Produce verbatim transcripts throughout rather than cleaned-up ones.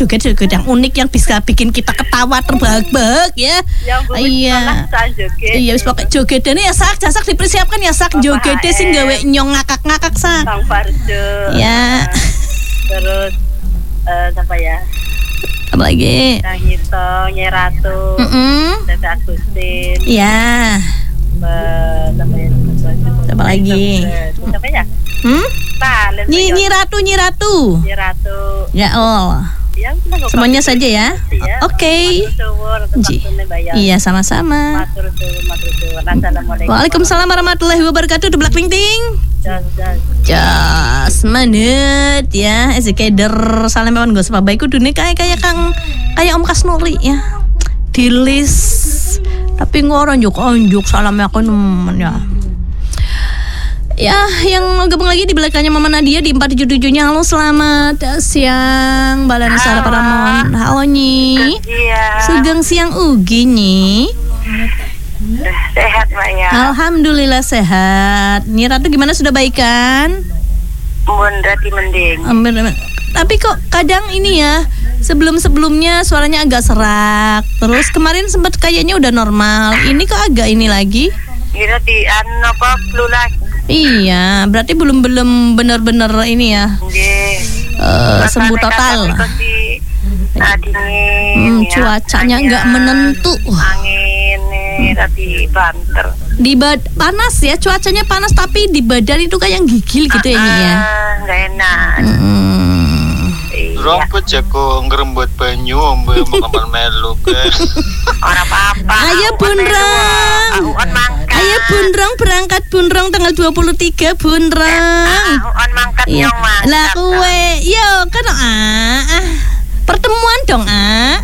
joget-joget yang unik yang bisa bikin kita ketawa terbahak-bahak ya. Iya. Iya wis pokoke jogetane ya sak jasak dipersiapkan ya sak jogete sing gawe nyong ngakak-ngakak sak. Sang Farjo. Ya. Terus uh, apa ya? Apa lagi? Kang Hito, Nyai Ratu. Heeh. Tete Agustin. Iya. Apa ya? Apa lagi? Apa ya? Hmm? Nyi, Nyi Ratu, Nyi Ratu. Nyi Ratu. Ya Allah. Ya, semuanya saja ya. ya. Oke. Okay. Iya, sama-sama. Waalaikumsalam warahmatullahi wabarakatuh. Deblak ting ting. Jas manut ya. Ezekeder salam kawan gue sebab baik kudune kayak kayak Kang kayak Om Kasnuri ya. Dilis tapi ngoronjuk onjuk salamnya aku nemen ya. Ya, yang gabung lagi di belakangnya Mama Nadia di empat tujuh tujuh-nya. Halo, selamat siang Mbak Lani Sarah Paramon. Halo Nyi. Sugeng siang ugi Nyi. Sehat Mbak ya. Alhamdulillah sehat. Nyi Ratu gimana, sudah baikan? Mun rati mending. Amin. Tapi kok kadang ini ya, sebelum-sebelumnya suaranya agak serak. Terus kemarin sempat kayaknya udah normal. Ini kok agak ini lagi? Kira di anu apa flu lagi. Iya, berarti belum belum benar-benar ini ya. Nggih. Uh, sembuh total. Nah, dingin. Hmm, cuacanya nggak menentu. Angin nih, tadi banter. Di bad panas ya, cuacanya panas tapi di badan itu kayak gigil gitu ya Nyi ya. Nggak enak. Hmm. Rompet jago ngerembut banyu ambil mengamal melu ke. Orang apa-apa. Ayo Bunrang. Ayo Bunrang berangkat Bunrang tanggal dua puluh tiga Bunrang. On mangkat ya. Lah kowe, yo kan ah. Pertemuan dong ah.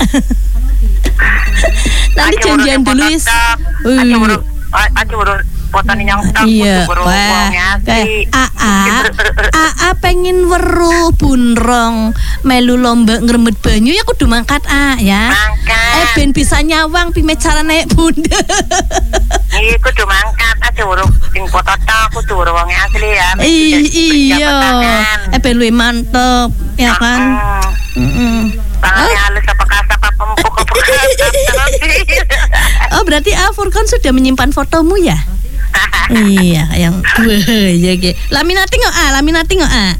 Nanti janjian dulu is. Uh. Aduh, foto nih yang iya, wah, kayak Aa, Aa pengen weruh Bunrong melu lomba ngerembet banyu ya kudu mangkat A ya. Mangkat. Eh ben bisa nyawang piye cara naik bunda. Iya kudu mangkat aja weruh sing foto ta kudu weruh wong asli ya. Iya. Eh ben luwih mantep ya kan. Heeh. Tangannya halus apa kasar apa empuk apa Oh berarti A Furkon sudah menyimpan fotomu ya? Iya yang ya gitu. Laminati nggak A? Laminati nggak A?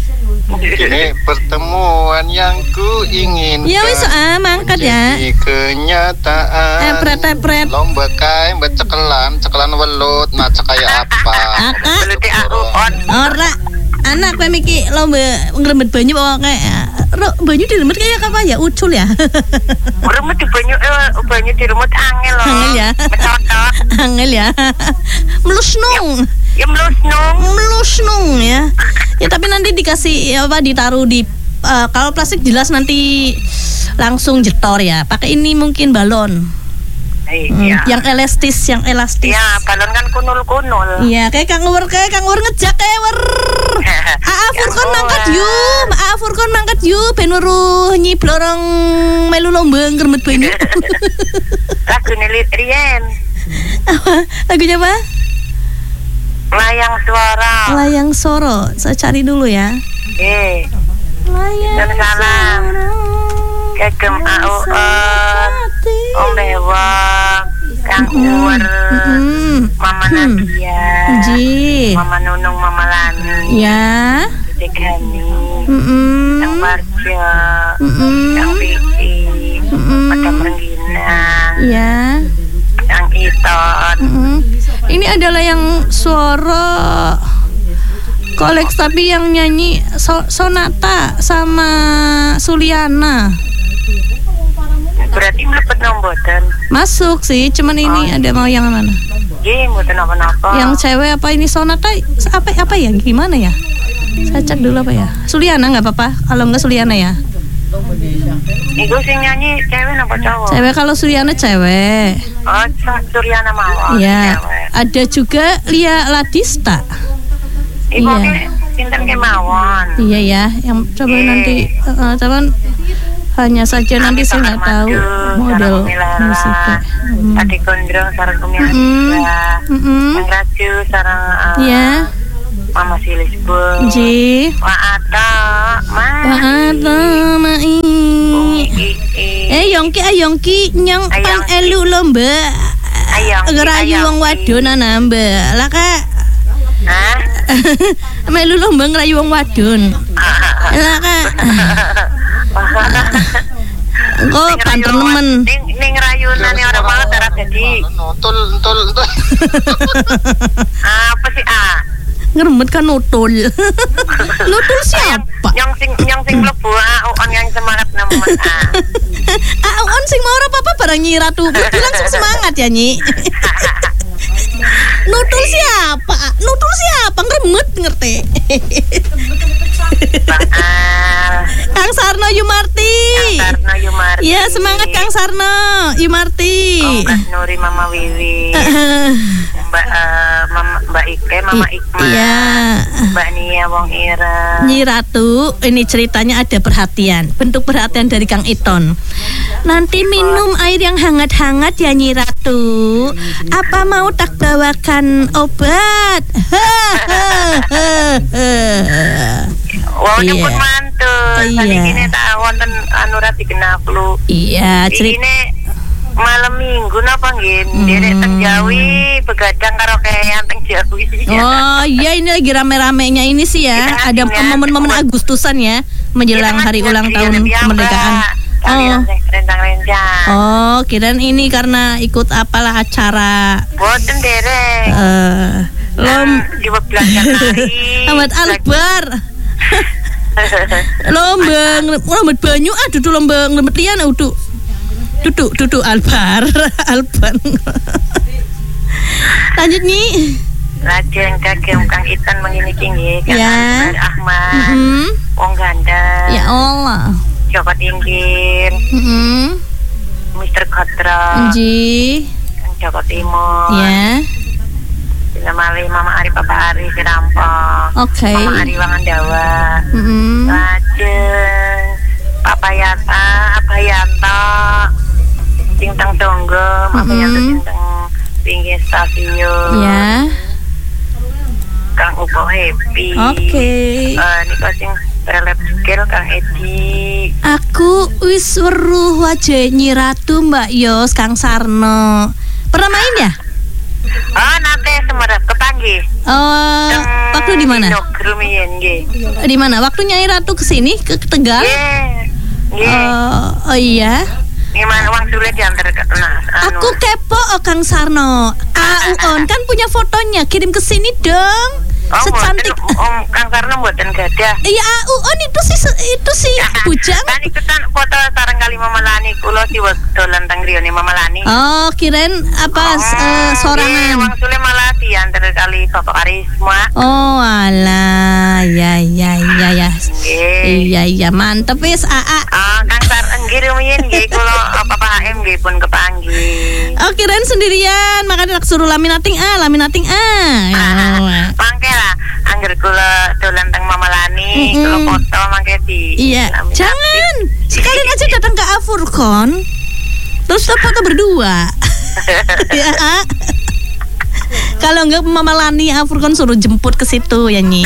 Ini pertemuan yang ku inginkan. Ya wis A mangkat ya. Kenyataan. Eh pret pret. Lomba kain becekelan, cekelan welut, nah cekaya apa? Welut on. Ora. Anak kowe miki lomba ngrembet banyu pokoke. Banyu dirembet kayak apa ya? Ucul ya? Ngrembet di banyu eh banyu dirembet angel loh. Angel ya. Becocot. Angel ya. Melusnung. Ya melusnung. Melusnung ya. Ya tapi nanti dikasih apa ditaruh di uh, kalau plastik jelas nanti langsung jetor ya. Pakai ini mungkin balon. Iya. Hmm, yang elastis, yang elastis. Iya, balon kan kunul-kunul. Iya, kayak Kang Wer, kayak Kang Wer ngejak kayak wer. Aa Furkon mangkat yuk, Aa Furkon mangkat yuk, ben weruh nyiblorong melu lomba ngrembet banyu. Lagu Nelit Rien. Apa? Lagunya apa? Layang Suara. Layang Soro. Saya cari dulu ya. Eh. Layang Dan salam. Kegem A U N, Om Dewa, Kang Uwer, Mama Nadia, Ji, Mama Nunung, Mama Lani, ya, Dekani, Kang Barja, Kang Vicky, Madam Renggina, ya, Kang Iton. Ini adalah yang suara Koleks tapi yang nyanyi so- Sonata sama Suliana. Berarti mlepet nomboten. Masuk sih, cuman ini oh. Ada mau yang mana? Iya, mboten apa-apa. Yang cewek apa ini Sonata apa apa ya? Gimana ya? Saya cek dulu apa ya? Suliana nggak apa-apa. Kalau nggak Suliana ya. Iku sing nyanyi cewek apa cowok? Cewek, kalau Suliana cewek. Oh, Suliana mawon. Iya. Ada juga Lia Ladista. Ibu iya. Pinten kemawon. Iya ya, yang coba e. nanti uh, cuman hanya saja nanti saya nggak tahu model musiknya. Hmm. Tadi gondrong sarang kumiasa. Yang raju sarang uh, ya. Mama Silis Bu. Ji. Wa ata ma. Wa ata ma ayongki ayongki nyang pan Ayongki. elu lomba. Ayongki, Ngerayu wong ayongki. wadon ana mbak. Lah kak. Hah? Melu lomba ngerayu wong wadon. Lah kak. Engko banter nemen. Ning ning rayunane ora banget ora dadi. Nontul, nontul, nontul. Apa sih ah? Ngeremet kan nutul. Nutul siapa? Yang sing yang sing mlebu ah on yang semangat nemen ah. Ah, on sing mau ora apa-apa barang Nyi Ratu. Berarti langsung semangat ya, Nyi. Nutul siapa? Nutul siapa? Ngeremet ngerti. Bang Al. Kang Sarno Yumarti. Kang Sarno Yumarti. Iya, semangat Kang Sarno Yumarti. Ongkas Nuri Mama Wiwi. Mbak eh, Mama Mbak Ike, Mama Ikma. Iya. Mbak Nia Wong Ira. Nyi Ratu, ini ceritanya ada perhatian. Bentuk perhatian dari Kang Iton. Nanti minum air yang hangat-hangat ya Nyi Ratu. Apa mau tak bawakan obat? Wow, Iya. nyebut mantu. Iya. Tadi kini tak wonten anu ra dikenal flu. Iya, cerita. Ini malam minggu napa nggih? Hmm. Derek teng Jawi begadang karo keyan teng Jawi. Oh iya, ini lagi rame-ramenya ini sih ya. Kita Ada ngasihnya momen-momen buat- Agustusan ya, menjelang Kita hari ngasih ulang hadiah tahun dari Mbak. kemerdekaan. Kalian Oh. teh rencang-rencang. Oh, kirain ini karena ikut apalah acara Boten derek. eh lom Di belajar nari. Ahmad Albar. Lomba lomba banyu ah duduk lomba ngeremet lian ah duduk. Duduk duduk Albar. Albar. Lanjut Nyi. Lajeng kagem Kang Itan mengini nggih Kang Ya. Albar Ahmad. Hmm. Wong ganda. Ya Allah. Joko Tingkir. Hmm. Mister Kotra. Nji. Kang Joko Timur. Ya. Namali Mama Ari Papa Ari Sirampok. Oke. Mama Ari Wangandawa. Hmm. Lajeng Papa Yata, Apa Yanto. Tintang Tonggo, Papa Mm-mm. Yanto tintang pinggir stasiun. Ya. Kang Upo Happy. Oke. Eh niko sing relap skill Kang Edi. Aku wis weruh wajah Nyi Ratu Mbak Yos Kang Sarno. Pernah main ya? Oh nate semerap kepanggih. Oh, waktu di mana? Grumiyen nggih. Di mana? Waktu Nyai Ratu kesini ke ke Tegal? Nggih. Nggih. Oh, oh iya. Gimana uang sulit diantar ke nah, anu. Aku kepo oh, Kang Sarno. Ah, Uon kan punya fotonya. Kirim ke sini dong. Oh, Secantik. mboten, Om Kang Sarno mboten gadah. Iya, ah, Uon itu sih itu sih bujang. Kan ikutan foto sareng kali Mama Lani kula siwes dolan teng griyane Mama Lani. Oh, kirain apa eh, Nggih, sorangan. Wong sulit malah diantar kali Bapak Karisma. Oh, alah. Ya, ya, ya, ya. Nggih. Iya, iya, mantep wis. Ah, ah. Ah, Kang Sar nggih rumiyin nggih kula Bapak H M nggih pun kepanggih. Oh, kirain sendirian. Makanya tak suruh laminating ah, laminating ah. Oh. Mangke lah, angger kula dolan teng Mama Lani, Mm-mm. kula foto mangke di. Iya, laminasi. jangan. Sekalian aja datang ke Afurkon. Terus kita foto berdua. Ya. Kalau enggak Mama Lani Afurkon suruh jemput ke situ ya Nyi.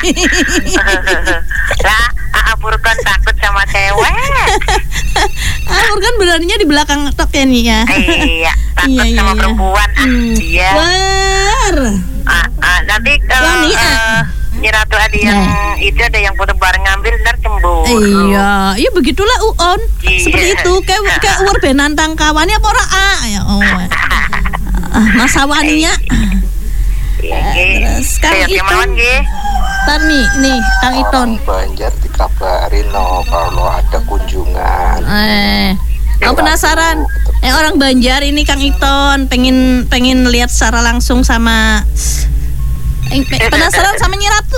Lah, Aa Furkon takut sama cewek. Afurkon beraninya di belakang tok ya Nyi ya. Iya, takut Iya, iya, sama iya. perempuan. Ah, Hmm. Iya. War. Ah, ah, nanti kalau Wani, ah. eh, Nyi Ratu ada yang Nah. itu ada yang foto bareng ngambil ntar cemburu. Iya, iya begitulah Uon. Iya. Seperti itu, kayak kayak uwer ben nantang kawannya apa ora ah ya oh. Ah, masa waninya. Iya, nggih. Terus Kang Kayak Iton. kemauan nggih. Ntar nih, nih Kang Iton. Orang Banjar dikabarin no kalau ada kunjungan. Eh, oh penasaran? Eh orang Banjar ini Kang Iton pengen pengen lihat secara langsung sama eh, pe- penasaran sama Nyi Ratu.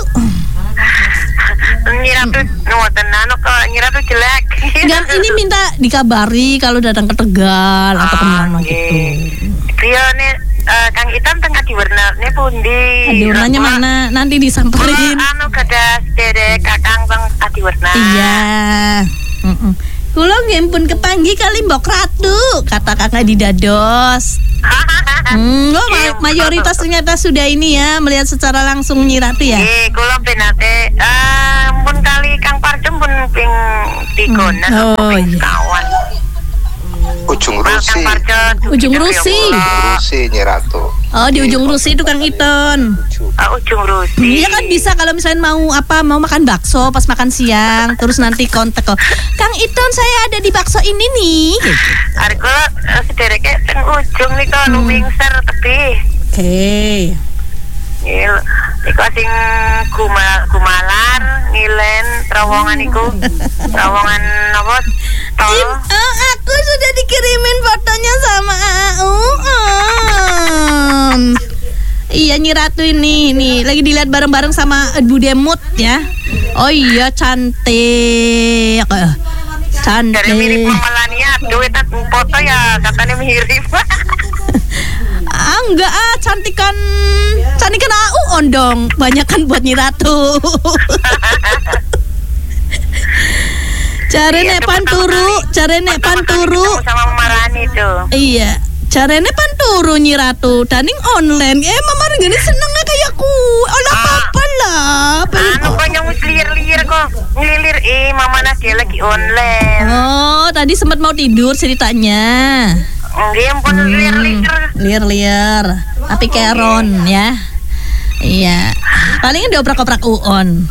Nyi Ratu ngoten anu kok Nyi Ratu jelek. Enggak, ini minta dikabari kalau datang ke Tegal atau kemana Oke. gitu. Rione eh, Kang Itan tengah diwarnane pundi? Adiwarnanya mana? Nanti disamperin. Kula anu kada sedherek Kakang teng Adiwarna. Iya. Heeh. Kula nggih pun kepanggi kali Mbok Ratu, kata Kakak di Dados. Hmm, oh, ma- mayoritas ternyata sudah ini ya melihat secara langsung Nyi Ratu ya. Nggih, kula benate eh pun kali Kang Parjem pun ping tigonan Hmm. Oh, ping iya. kawan. Ujung Rusi. Ujung Rusi. Rusi Nyi Ratu. Oh, di ujung Rusi itu Kang Iton. Oh, ujung Rusi. Iya kan bisa kalau misalnya mau apa mau makan bakso pas makan siang terus nanti kontak kok. Kang Iton saya ada di bakso ini nih. Argo sedereke teng ujung nih kok nu mingser tepi. Oke. Ngil, iku sing kuma, kumalan, ngilen, terowongan iku, terowongan apa? Tol. Oh, aku sudah dikirimin fotonya sama Auon. Iya Nyi Ratu ini, nih lagi dilihat bareng-bareng sama Bu Demut ya. Oh iya cantik, cantik. Dari mirip Mama Lania, duit foto ya katanya mirip. Ah, enggak ah, cantikan cantikan Auon dong. Banyakan buat Nyi Ratu. Carane panturu, carane panturu. Sama Mama Rani tuh. Iya, carane panturu Nyi Ratu. Daning online. Eh, Mama Rani senengnya kayak ku. Olah apa lah. Anu kok yang lir-lir kok. Ngilir eh Mama Nadia lagi online. Oh, tadi sempat mau tidur ceritanya. Nggih, ampun lir-lir. Lir-lir. Tapi keron ya. Iya. Paling dioprak-oprak Uon.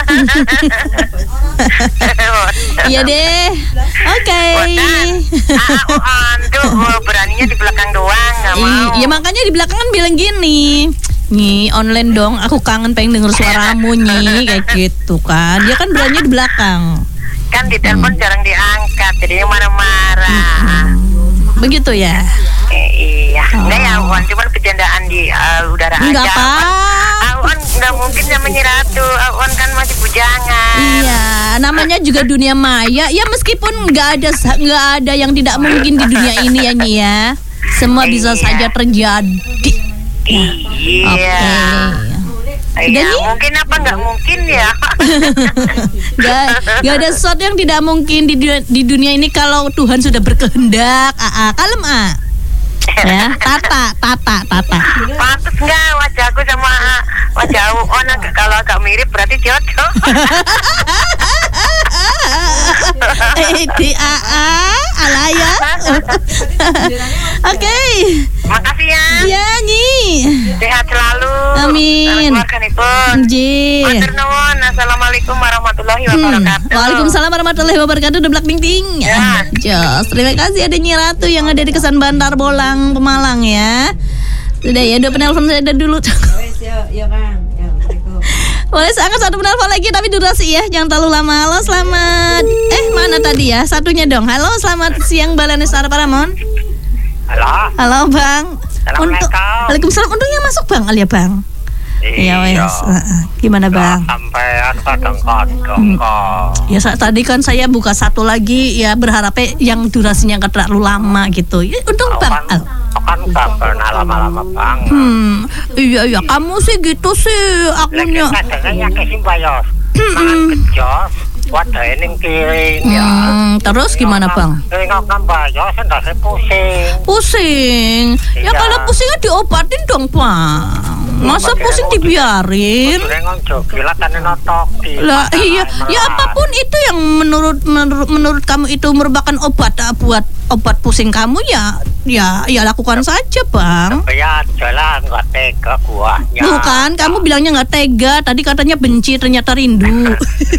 Iya deh. Oke. Uon tuh beraninya di belakang doang, nggak mau. Iya makanya di belakang kan bilang gini. Nyi online dong, aku kangen pengen denger suaramu Nyi kayak gitu kan. Dia kan beraninya di belakang. Kan di telepon hmm. jarang diangkat, jadinya marah-marah. Begitu ya? Eh, iya. Oh. Enggak ya, Uon, cuma kejandaan di uh, udara enggak aja. Apa? Uon nggak mungkin sama Nyi Ratu. Uon kan masih bujangan. Iya, namanya juga dunia maya. Ya meskipun nggak ada nggak ada yang tidak mungkin di dunia ini ya Nyi ya. Semua eh, bisa iya. saja terjadi. Iya. Okay. Iya, mungkin apa nggak mungkin ya? Gak, gak ada sesuatu yang tidak mungkin di dunia, di dunia ini kalau Tuhan sudah berkehendak. Aa, kalem a. Ya, tata, tata, tata. Pantes nggak wajahku sama wajah Uon kalau agak mirip berarti cocok. Eh, di aa, alaya. Oke. Makasih ya. Iya, Nyi. Sehat selalu. Amin. Nggih. Matur nuwun. Assalamualaikum warahmatullahi wabarakatuh. Hmm. Waalaikumsalam warahmatullahi wabarakatuh. Deblak ding ding. Ya. Jos. Terima kasih ada Nyi Ratu yang ada di Kesan Bantar Bolang Pemalang ya. Sudah ya, dua penelpon saya ada dulu. Ya, Bang. Boleh angkat satu penelpon lagi tapi durasi ya, jangan terlalu lama. Halo, selamat. Eh, mana tadi ya? Satunya dong. Halo, selamat siang Balanestara Paramon. Halo. Halo, Bang. Untuk Waalaikumsalam. Untungnya masuk Bang, alia Bang. Iya wes. Uh, gimana Bang? Sampean kadang-kadang kok. Ya saat tadi kan saya buka satu lagi ya berharapnya yang durasinya nggak terlalu lama gitu. Ya, untung Bang. Kan, kan gak pernah lama-lama Bang. Hmm, iya iya kamu sih gitu sih akunya. Lagi kadang-kadang yakin bayos. Mangan kejos. Wadah ning kiring ya. Hmm, terus gimana Bang? Nengok bayos ndase pusing. Pusing. Ya kalau pusingnya diobatin dong Bang. Masa pusing dibiarin? Lah iya, ya apapun itu yang menurut menurut menurut kamu itu merupakan obat buat obat pusing kamu ya, ya ya lakukan saja Bang. Ya jalan nggak tega buahnya. Bukan, kamu bilangnya nggak tega, tadi katanya benci ternyata rindu.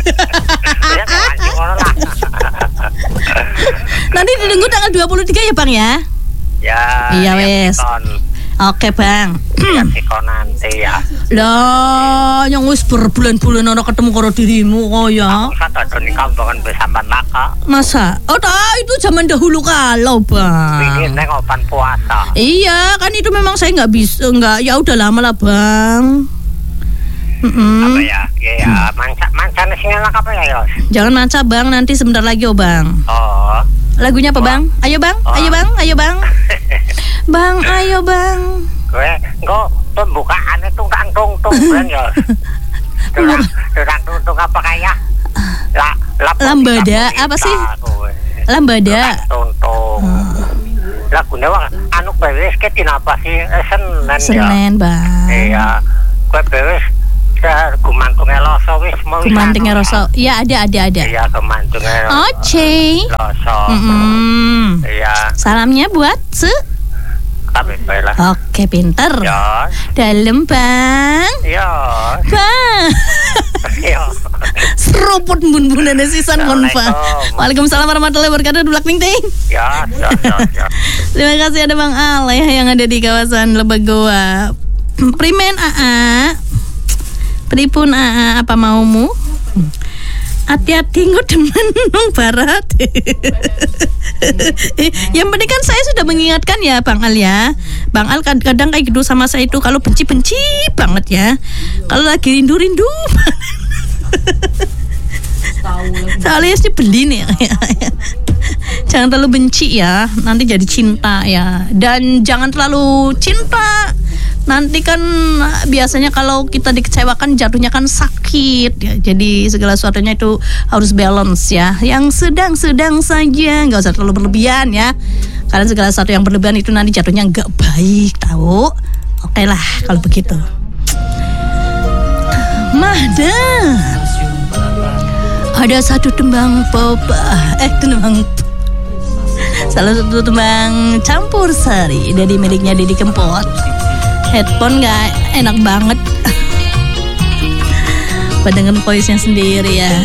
Nanti ditunggu tanggal dua puluh tiga ya Bang ya? Ya. Iya wes. Oke Bang. Ya siko nanti ya. Lah, yang wis berbulan-bulan ora ketemu karo dirimu kok ya. Aku sadar ning kampungan wis sampean laka. Masa? Oh, dah, itu zaman dahulu kalau, Bang. Ini neng opan puasa. Iya, kan itu memang saya nggak bisa, nggak ya udah lama lah, Bang. Mm-mm. Apa ya? Ya, manca manca sing enak apa ya, Yos? Jangan manca, Bang, nanti sebentar lagi, oh, Bang. Oh. Lagunya apa, oh. Bang? Ayo, Bang. Oh. Ayo, Bang. Ayo, Bang. Bang, ayo, Bang. Gue, gue pembukaan itu kan tung-tung, Bang, Yos. Durang, durang tung-tung apa kayak? La, Lambada, apa sih? Lambada. Tung-tung. Lagunya wah, anu beres ke tina apa sih? Senen, Senen, Bang. Iya. Gue beres Gumantungnya loso wis mau. Gumantungnya loso. Ya ada ada ada. Iya, gumantungnya. Oke. Loso. Mm-mm. Iya. Salamnya buat se. Tapi baiklah. Oke, pinter. Ya. Dalam bang. Ya. Bang. Ya. Seruput bun-bunan sisan konfa. Waalaikumsalam warahmatullahi wabarakatuh. Dulak ting ting. Ya, ya, ya, ya. Terima kasih ada Bang Al ya yang ada di kawasan Lebagoa. Primen A A. Pripun A A apa maumu? Hati-hati nggo demen nang barat. Yang penting kan saya sudah mengingatkan ya Bang Al ya. Bang Al kadang-kadang kayak gitu sama saya itu kalau benci-benci banget ya. Kalau lagi rindu-rindu. Soalnya sih beli nih. Jangan terlalu benci ya, nanti jadi cinta ya. Dan jangan terlalu cinta. Nanti kan biasanya kalau kita dikecewakan jatuhnya kan sakit ya. Jadi segala sesuatunya itu harus balance ya. Yang sedang-sedang saja, nggak usah terlalu berlebihan ya. Karena segala sesuatu yang berlebihan itu nanti jatuhnya nggak baik, tahu? Oke lah kalau begitu. Mahda. Ada satu tembang pop, eh tembang salah satu tembang campur sari dari miliknya Didi Kempot. Headphone nggak enak banget. Pendengar voice-nya sendiri ya.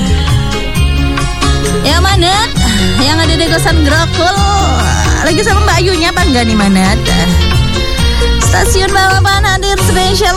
Ya Manat, yang ada di kosan Grokul lagi sama Mbak Ayunya apa enggak nih Manat? Stasiun balapan hadir spesial